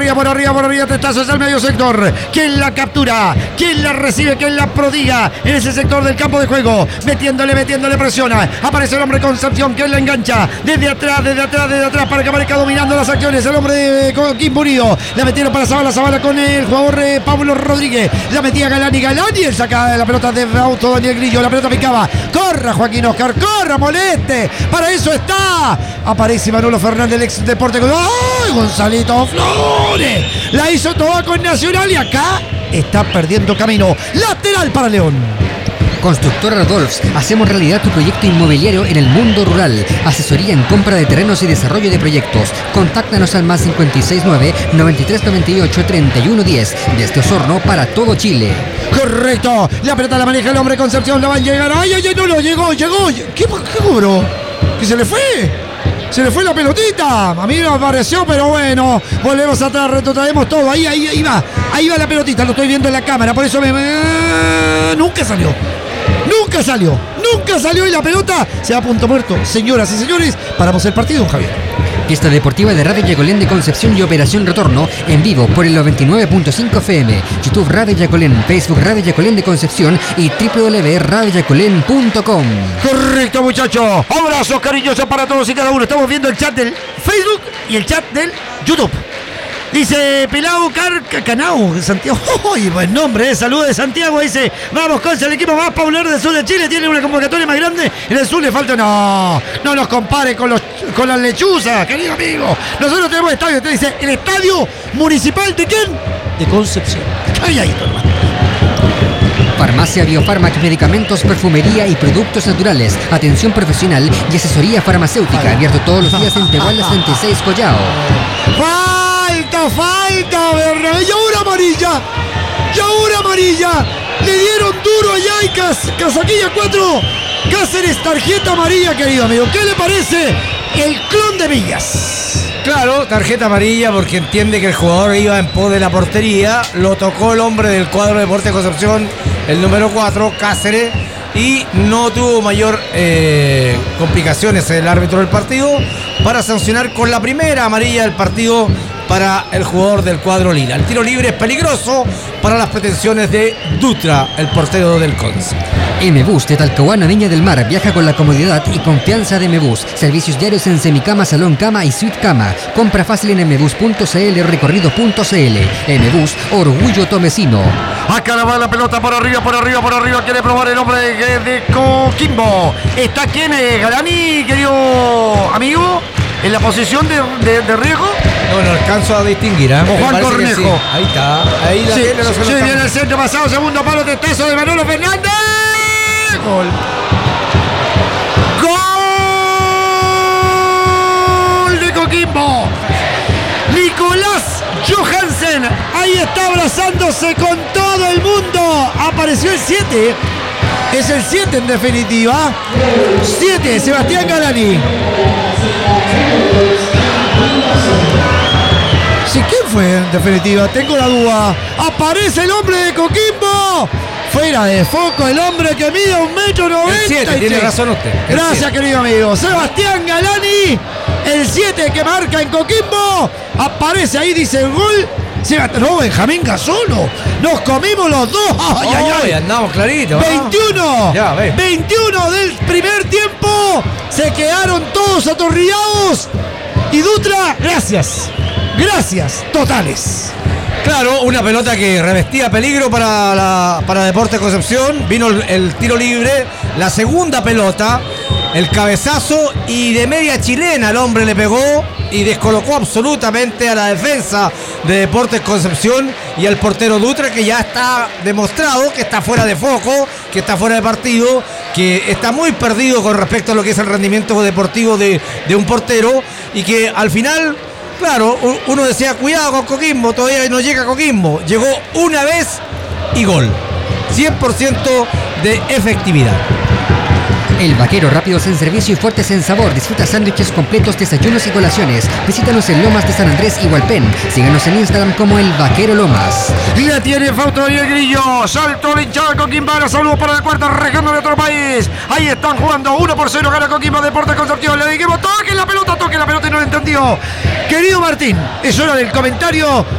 arriba, testazos al medio sector. ¿Quién la captura? ¿Quién la recibe? ¿Quién la prodiga? En ese sector del campo de juego. Metiéndole, presiona. Aparece el hombre Concepción, ¿quién la engancha? Desde atrás, para que aparezca dominando las acciones. El hombre de Coquimbo Unido. La metieron para Zavala con el jugador Pablo Rodríguez. La metía Galani, él saca la pelota de auto Daniel Grillo. La pelota picaba. Corra Joaquín Oscar, corra, moleste. Para eso está. Aparece Manolo Fernández, el ex Deporte. ¡Ay, Gonzalito Flores! La hizo toda con Nacional y acá está perdiendo camino. Lateral para León. Constructora Rodolfs, hacemos realidad tu proyecto inmobiliario en el mundo rural. Asesoría en compra de terrenos y desarrollo de proyectos. Contáctanos al más 569-9398-3110. Desde Osorno para todo Chile. Correcto. La pelota la maneja el hombre Concepción. La van a llegar. ¡Ay, no! Llegó. ¿Qué cobró? ¿Que se le fue? Se le fue la pelotita. A mí me apareció, pero bueno. Volvemos atrás, retrotraemos todo. Ahí va. Ahí va la pelotita. Lo estoy viendo en la cámara. Por eso nunca salió y la pelota se va a punto muerto. Señoras y señores, paramos el partido, Javier. Fiesta deportiva de Radio Yacolén de Concepción y Operación Retorno en vivo por el 99.5 FM, YouTube Radio Yacolén, Facebook Radio Yacolén de Concepción y www.radioyacolén.com. Correcto, muchachos. Abrazos cariñosos para todos y cada uno. Estamos viendo el chat del Facebook y el chat del YouTube. Dice Pelao Canao, Santiago. ¡Uy, buen nombre! Saludos de Santiago. Dice, vamos con el equipo más popular del sur de Chile. Tiene una convocatoria más grande. En el sur le falta. No nos compare con las lechuzas, querido amigo. Nosotros tenemos estadio. Te dice, ¿el estadio municipal de quién? De Concepción. Calladito, hermano. Farmacia Biofarmac, medicamentos, perfumería y productos naturales. Atención profesional y asesoría farmacéutica. Abierto todos los días en Tehuala 76 Collao. Falta, Bernabé. Y ahora amarilla. Le dieron duro allá y Casaquilla 4. Cáceres, tarjeta amarilla, querido amigo. ¿Qué le parece el clon de Villas? Claro, tarjeta amarilla porque entiende que el jugador iba en pos de la portería. Lo tocó el hombre del cuadro de Deportes Concepción, el número 4, Cáceres. Y no tuvo mayor complicaciones el árbitro del partido para sancionar con la primera amarilla del partido para el jugador del cuadro lila. El tiro libre es peligroso para las pretensiones de Dutra, el portero del Conce. M-Bus de Talcahuano, Viña del Mar. Viaja con la comodidad y confianza de M-Bus. Servicios diarios en semicama, salón cama y suite cama. Compra fácil en mbus.cl, recorrido.cl. M-Bus, orgullo tomecino. Acá la va la pelota por arriba. Quiere probar el hombre de Coquimbo. ¿Está quién? Galani, querido amigo, en la posición de riesgo. No alcanzo a distinguir, ¿eh? O Juan Cornejo. Sí. Ahí está. Ahí la tiene. Sí, viene el centro pasado, segundo palo, testazo de Manolo Fernández. Gol de Coquimbo. Nicolás Johansen. Ahí está abrazándose con todo el mundo. Apareció el 7. Es el 7 en definitiva. 7, Sebastián Galani. Sí, ¿quién fue en definitiva? Tengo la duda. Aparece el hombre de Coquimbo. Fuera de foco el hombre que mide 1,90 m. El 7, tiene razón usted. Gracias, querido amigo. Sebastián Galani, el 7 que marca en Coquimbo. Aparece ahí, dice el gol. No, Benjamín Gasolo. Nos comimos los dos. Ay, andamos clarito. 21. 21 del primer tiempo. Se quedaron todos atorrillados. Y Dutra, gracias totales. Claro, una pelota que revestía peligro para Deportes Concepción. Vino el tiro libre, la segunda pelota, el cabezazo y de media chilena el hombre le pegó y descolocó absolutamente a la defensa de Deportes Concepción y al portero Dutra, que ya está demostrado que está fuera de foco, que está fuera de partido, que está muy perdido con respecto a lo que es el rendimiento deportivo de un portero y que al final... Claro, uno decía, cuidado con Coquimbo, todavía no llega Coquimbo. Llegó una vez y gol. 100% de efectividad. El Vaquero, rápidos en servicio y fuertes en sabor. Disfruta sándwiches completos, desayunos y colaciones. Visítanos en Lomas de San Andrés y Hualpén. Síganos en Instagram como El Vaquero Lomas. La tiene Fausto Daniel Grillo. Salto la hinchada Coquimbana. Saludos para la cuarta región de nuestro país. Ahí están jugando 1-0. Gana Coquimbo, Deportes Concepción. Le dediquemos, toque la pelota y no lo entendió. Querido Martín, es hora del comentario